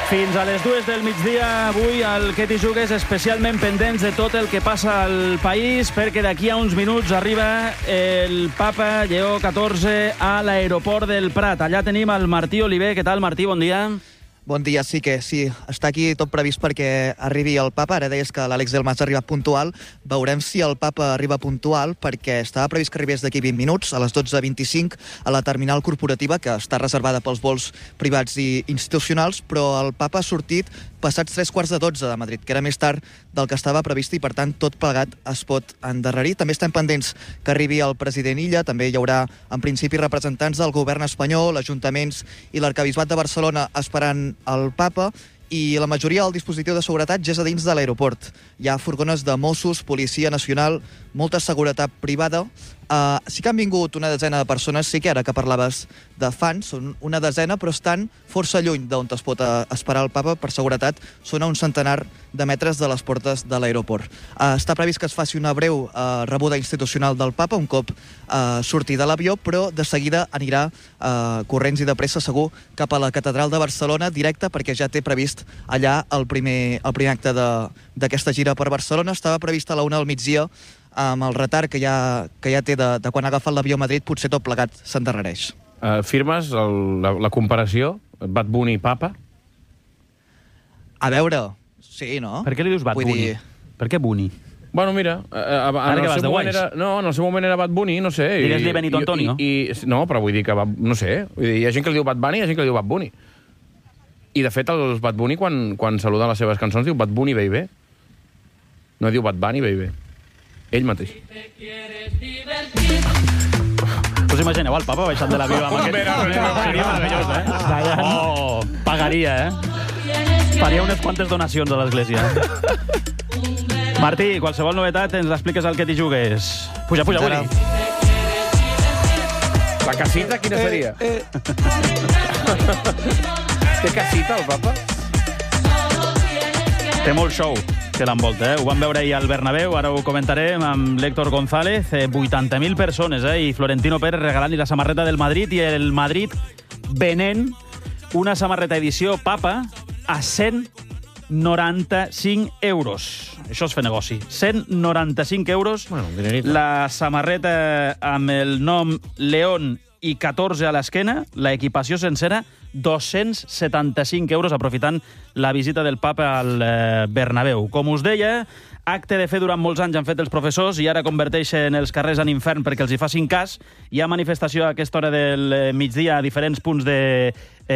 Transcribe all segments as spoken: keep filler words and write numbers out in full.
Fins a les dues del migdia, avui al Que t'hi jugues, especialment pendents de tot el que passa al país, perquè d'aquí a uns minuts arriba el papa Lleó catorze a l'aeroport del Prat. Allà tenim el Martí Oliver. Què tal, Martí? Bon dia. Bon dia, sí que sí. Està aquí tot previst perquè arribi el papa. Ara deies que l'Àlex Delmas ha arribat puntual. Veurem si el papa arriba puntual, perquè estava previst que arribés d'aquí vint minuts, a les dotze vint-i-cinc, a la terminal corporativa, que està reservada pels vols privats i institucionals, però el papa ha sortit passats tres quarts de dotze de Madrid, que era més tard del que estava previst i, per tant, tot plegat es pot endarrerir. També estem pendents que arribi el president Illa. També hi haurà, en principi, representants del govern espanyol, ajuntaments i l'Arquebisbat de Barcelona esperant el papa, i la majoria del dispositiu de seguretat ja és a dins de l'aeroport. Hi ha furgones de Mossos, Policia Nacional, molta seguretat privada. Uh, sí que han vingut una desena de persones, sí que ara que parlaves de fans, són una desena, però estan força lluny d'on es pot uh, esperar el papa. Per seguretat són a un centenar de metres de les portes de l'aeroport. Uh, està previst que es faci una breu uh, rebuda institucional del papa un cop uh, surti de l'avió, però de seguida anirà uh, corrents i de pressa segur cap a la catedral de Barcelona directe, perquè ja té previst allà el primer, el primer acte d'aquesta gira per Barcelona. Estava previst a la una del migdia, amb el retard que ja, que ja té de, de quan ha agafat l'avió a Madrid, potser tot plegat s'endarrereix. Uh, firmes el, la, la comparació Bad Bunny Papa? A veure, sí, no? Per què li dius Bad Vull Bunny? dir... Per què Bunny? Bueno, mira, uh, uh, Ara que vas de moment guais. era, no, en el seu moment era Bad Bunny, no sé. Digues-li Benito Antonio. I, i, no, però vull dir que, va, no sé, vull dir, hi ha gent que li diu Bad Bunny i hi ha gent que li diu Bad Bunny. I, de fet, els Bad Bunny, quan, quan saluden les seves cançons, diu Bad Bunny Baby. No diu Bad Bunny Baby. Ell mateix. Us imagineu el papa baixant de l'avió amb aquest... Seria meravellós, eh? Oh, pagaria, eh? Faria unes quantes donacions a l'església. Martí, qualsevol novetat ens l'expliques al Que t'hi jugues. Puja, puja, Uri. La casita, quina seria? Eh, eh. Té casita, el papa? Té molt show que l'envolta, eh? Ho vam veure ahir al Bernabéu, ara ho comentarem amb l'Héctor González. Eh, vuitanta mil persones, eh? I Florentino Pérez regalant-li la samarreta del Madrid i el Madrid venent una samarreta edició Papa a cent noranta-cinc euros. Això és fer negoci. cent noranta-cinc euros. Bueno, dinerito. La samarreta amb el nom León i catorze a l'esquena, la equipació sencera, dos-cents setanta-cinc euros, aprofitant la visita del papa al eh, Bernabéu. Com us deia, acte de fe durant molts anys han fet els professors i ara converteixen els carrers en infern perquè els hi facin cas. Hi ha manifestació a aquesta hora del migdia a diferents punts de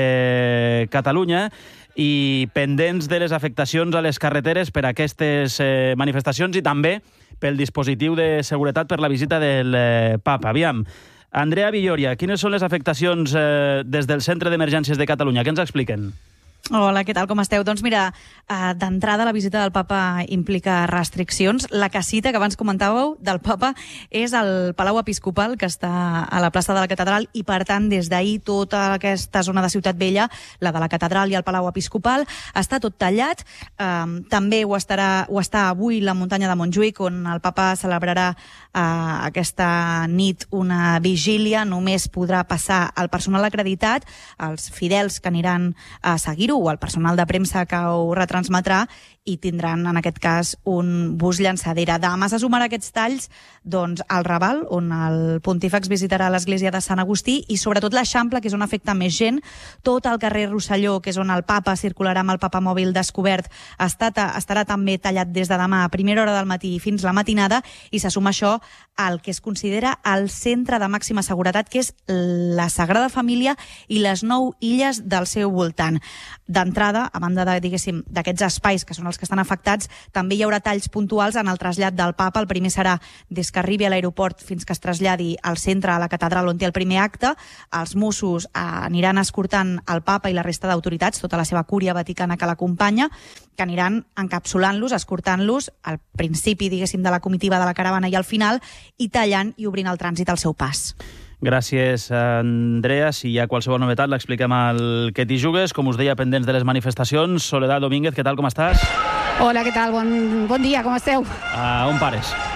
eh, Catalunya i pendents de les afectacions a les carreteres per aquestes eh, manifestacions i també pel dispositiu de seguretat per la visita del eh, papa. Aviam, Andrea Villoria, quines són les afectacions eh, des del Centre d'Emergències de Catalunya? Què ens expliquen? Hola, què tal, com esteu? Doncs mira, eh, d'entrada la visita del papa implica restriccions. La casita que abans comentàveu del papa és el Palau Episcopal, que està a la plaça de la Catedral, i per tant des d'ahir tota aquesta zona de Ciutat Vella, la de la Catedral i el Palau Episcopal, està tot tallat. Eh, també ho, estarà, ho està avui la muntanya de Montjuïc, on el papa celebrarà eh, aquesta nit una vigília. Només podrà passar el personal acreditat, els fidels que aniran a seguir-ho, o el personal de premsa que ho retransmetrà, i tindran, en aquest cas, un bus llançadera. Demà se sumarà aquests talls doncs, al Raval, on el pontífex visitarà l'església de Sant Agustí, i sobretot l'Eixample, que és on afecta més gent. Tot el carrer Rosselló, que és on el papa circularà amb el papamòbil descobert, està, estarà també tallat des de demà a primera hora del matí fins la matinada, i se suma això al que es considera el centre de màxima seguretat, que és la Sagrada Família i les nou illes del seu voltant. D'entrada, a banda de, diguéssim, d'aquests espais que són els que estan afectats, també hi haurà talls puntuals en el trasllat del papa. El primer serà des que arribi a l'aeroport fins que es traslladi al centre, a la catedral, on té el primer acte. Els Mossos eh, aniran escortant el papa i la resta d'autoritats, tota la seva cúria vaticana que l'acompanya, que aniran encapsulant-los, escortant-los al principi, diguéssim, de la comitiva de la caravana i al final, i tallant i obrint el trànsit al seu pas. Gràcies, Andrea. Si hi ha qualsevol novetat, l'expliquem al Que t'hi jugues. Com us deia, pendents de les manifestacions. Soledad Domínguez, què tal, com estàs? Hola, què tal? Bon, bon dia, com esteu? Uh, on pares?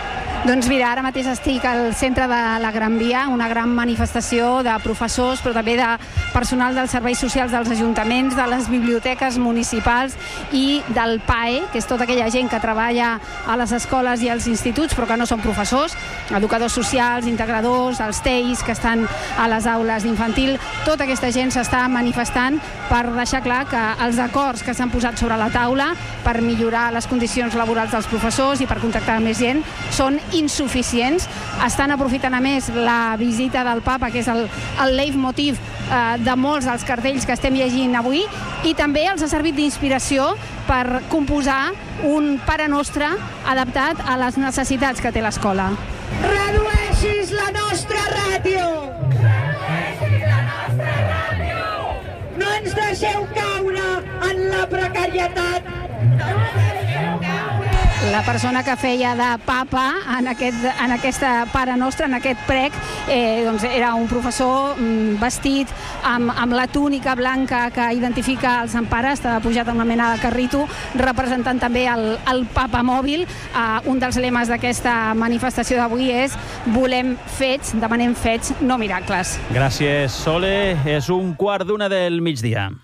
Doncs mira, ara mateix estic al centre de la Gran Via, una gran manifestació de professors, però també de personal dels serveis socials dels ajuntaments, de les biblioteques municipals i del P A E, que és tota aquella gent que treballa a les escoles i als instituts, però que no són professors, educadors socials, integradors, els T E Is que estan a les aules d'infantil. Tota aquesta gent s'està manifestant per deixar clar que els acords que s'han posat sobre la taula per millorar les condicions laborals dels professors i per contractar més gent són insuficients. Estan aprofitant a més la visita del papa, que és el, el leitmotiv eh, de molts dels cartells que estem llegint avui, i també els ha servit d'inspiració per composar un Pare Nostre adaptat a les necessitats que té l'escola. Redueixis la nostra ràdio! Redueixis la nostra ràdio! No ens deixeu caure en la precarietat! No ens deixeu caure! La persona que feia de papa en, aquest, en aquesta Pare Nostre, en aquest prec, eh, doncs era un professor mm, vestit amb, amb la túnica blanca que identifica el Sant Pare, estava pujat en una mena de carrito, representant també el, el papa mòbil. Eh, un dels lemes d'aquesta manifestació d'avui és volem fets, demanem fets, no miracles. Gràcies, Sole. És un quart d'una del migdia.